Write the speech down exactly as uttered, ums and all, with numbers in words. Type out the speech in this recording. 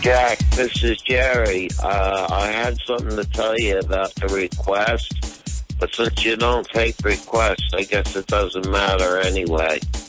Jack, this is Jerry. Uh, I had something to tell you about the request, but since you don't take requests, I guess it doesn't matter anyway.